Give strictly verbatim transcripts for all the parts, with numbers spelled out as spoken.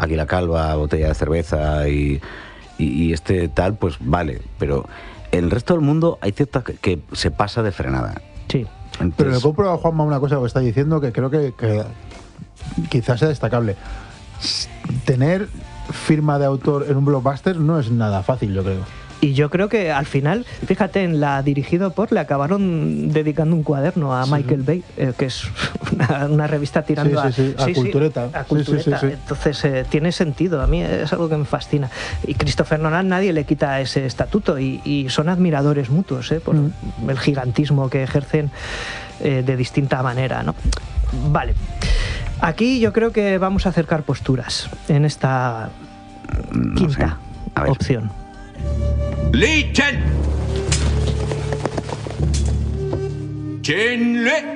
Águila Calva, Botella de Cerveza y, y, y este tal, pues vale, pero en el resto del mundo hay ciertas que, que se pasa de frenada. Sí. Entonces, pero le compro a Juanma una cosa que está diciendo que creo que, que quizás sea destacable. Tener firma de autor en un blockbuster no es nada fácil, yo creo. Y yo creo que al final, fíjate, en la dirigido por le acabaron dedicando un cuaderno a sí. Michael Bay, eh, que es una, una revista tirando sí, sí, sí. a, a sí, cultureta. Sí, a cultureta. Sí, sí, sí. Entonces eh, tiene sentido, a mí es algo que me fascina. Y Christopher Nolan nadie le quita ese estatuto y, y son admiradores mutuos eh, por mm. el gigantismo que ejercen eh, de distinta manera, ¿no? Vale. Aquí yo creo que vamos a acercar posturas en esta no quinta sé. opción. Li Chen. Chen Le.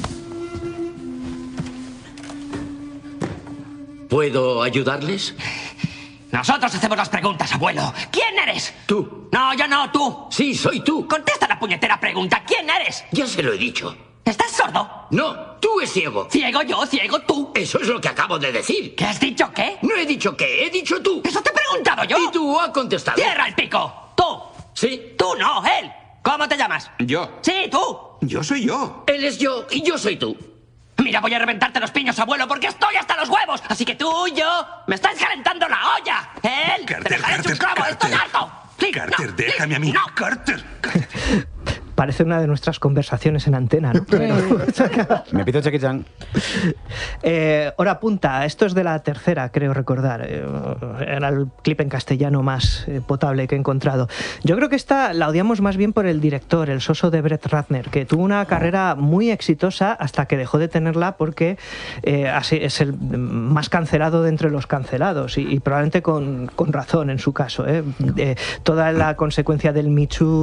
¿Puedo ayudarles? Nosotros hacemos las preguntas, abuelo. ¿Quién eres? Tú. No, yo no, tú. Sí, soy tú. Contesta la puñetera pregunta. ¿Quién eres? Ya se lo he dicho. ¿Estás sordo? No, tú es ciego. ¿Ciego yo? ¿Ciego tú? Eso es lo que acabo de decir. ¿Qué has dicho qué? No he dicho qué, he dicho tú. Eso te he preguntado yo. Y tú has contestado. ¡Cierra el pico! ¡Tú! Sí. Tú no, él. ¿Cómo te llamas? Yo. Sí, tú. Yo soy yo. Él es yo y yo soy tú. Mira, voy a reventarte los piños, abuelo, porque estoy hasta los huevos. Así que tú y yo me estáis calentando la olla. Él. Carter, te dejaré Carter, un clavo. Carter. Estoy harto. Sí, Carter, no, déjame sí, a mí. No. Carter. Carter. Parece una de nuestras conversaciones en antena, ¿no? Me pido Jackie Chan. Eh, hora punta, esto es de la tercera, creo recordar. Eh, era el clip en castellano más eh, potable que he encontrado. Yo creo que esta la odiamos más bien por el director, el soso de Brett Ratner, que tuvo una carrera muy exitosa hasta que dejó de tenerla porque eh, así es el más cancelado de entre los cancelados y, y probablemente con, con razón en su caso. ¿eh? Eh, toda la consecuencia del Me Too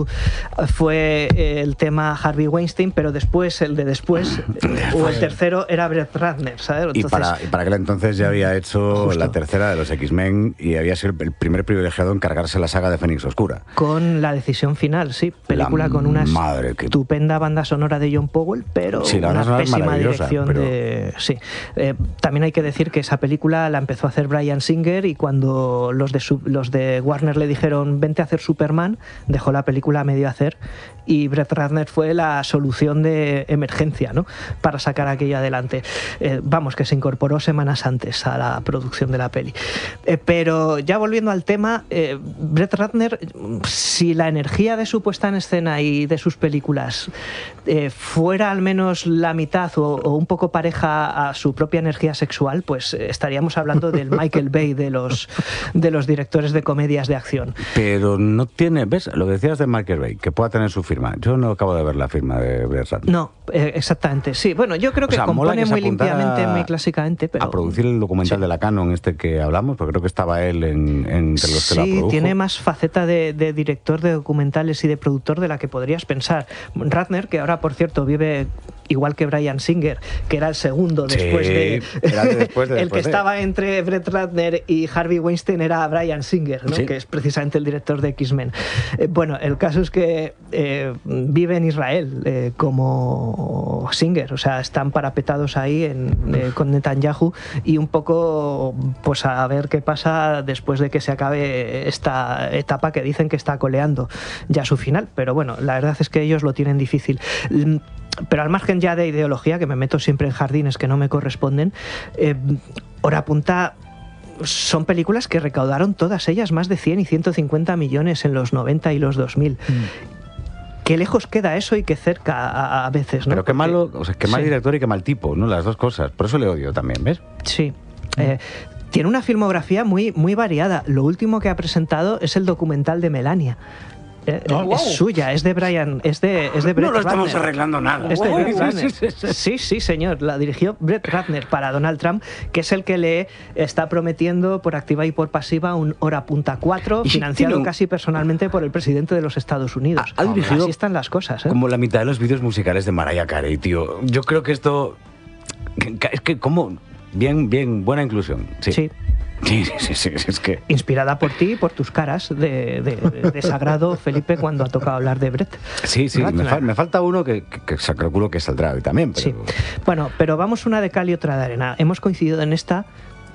fue eh, el tema Harvey Weinstein, pero después, el de después, o el tercero era Brett Ratner, ¿sabes? Entonces, y, para, y para aquel entonces ya había hecho justo. la tercera de los X-Men y había sido el primer privilegiado en cargarse la saga de Fénix Oscura. Con La decisión final, sí. Película la con una madre, estupenda que... banda sonora de John Powell, pero sí, una pésima dirección pero... de... Sí. Eh, también hay que decir que esa película la empezó a hacer Bryan Singer y cuando los de, su... los de Warner le dijeron vente a hacer Superman, dejó la película a medio hacer y Brett Ratner fue la solución de emergencia, ¿no? Para sacar aquello adelante. Eh, vamos, que se incorporó semanas antes a la producción de la peli. Eh, pero ya volviendo al tema, eh, Brett Ratner, si la energía de su puesta en escena y de sus películas eh, fuera al menos la mitad o, o un poco pareja a su propia energía sexual, pues eh, estaríamos hablando del Michael Bay de los, de los directores de comedias de acción. Pero no tiene, ¿ves? Lo que decías de Michael Bay, que pueda tener su firma. Yo no acabo de ver la firma de Brett Ratner. No, eh, exactamente, sí. Bueno, yo creo que o sea, compone que muy limpiamente, muy clásicamente, pero... A producir el documental sí. de la Canon este que hablamos, porque creo que estaba él en, entre los sí, que la produjo. Sí, tiene más faceta de, de director de documentales y de productor de la que podrías pensar. Ratner, que ahora, por cierto, vive... igual que Bryan Singer, que era el segundo después sí, de... Era de después de el que después estaba de... entre Brett Ratner y Harvey Weinstein era Bryan Singer, ¿no? Sí. Que es precisamente el director de X-Men. Eh, bueno, el caso es que eh, vive en Israel eh, como Singer, o sea, están parapetados ahí en, eh, con Netanyahu y un poco pues a ver qué pasa después de que se acabe esta etapa que dicen que está coleando ya su final, pero bueno, la verdad es que ellos lo tienen difícil. Pero al margen ya de ideología, que me meto siempre en jardines que no me corresponden, eh, hora punta son películas que recaudaron todas ellas más de cien y ciento cincuenta millones en los noventa y los dos mil. Mm. Qué lejos queda eso y qué cerca a, a veces, ¿no? Pero qué Porque, malo, o sea, qué mal sí. director y qué mal tipo, ¿no? Las dos cosas. Por eso le odio también, ¿ves? Sí. Mm. Eh, tiene una filmografía muy, muy variada. Lo último que ha presentado es el documental de Melania. Eh, oh, wow. Es suya, es de Brian, es de, es de Brett No lo estamos Ratner. arreglando nada. Es de wow. Brett Ratner. Sí, sí, señor. La dirigió Brett Ratner para Donald Trump, que es el que le está prometiendo por activa y por pasiva un Hora Punta cuatro, financiado un... casi personalmente por el presidente de los Estados Unidos. Ha, ha dirigido Así están las cosas, ¿eh? Como la mitad de los vídeos musicales de Mariah Carey, tío. Yo creo que esto... Es que como... Bien, bien, buena inclusión. Sí. Sí. Sí, sí, sí, sí, es que... Inspirada por ti y por tus caras de, de, de sagrado, Felipe, cuando ha tocado hablar de Brett. Sí, sí, me, fa me falta uno que, que, que calculo que saldrá hoy también. Pero... Sí. Bueno, pero vamos una de cal y otra de arena. Hemos coincidido en esta